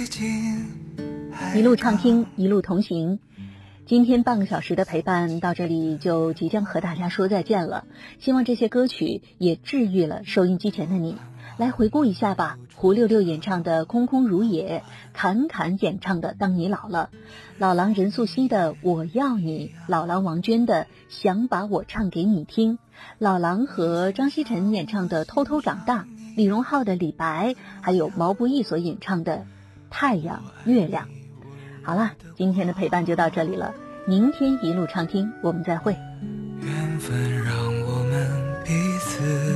一路畅听，一路同行。今天半个小时的陪伴到这里就即将和大家说再见了，希望这些歌曲也治愈了收音机前的你。来回顾一下吧，胡六六演唱的《空空如也》，侃侃演唱的《当你老了》，老狼任素汐的《我要你》，老狼王娟的《想把我唱给你听》，老狼和张锡晨演唱的《偷偷长大》，李荣浩的《李白》，还有毛不易所演唱的《太阳月亮》。好了，今天的陪伴就到这里了，明天一路畅听，我们再会。 缘分让我们彼此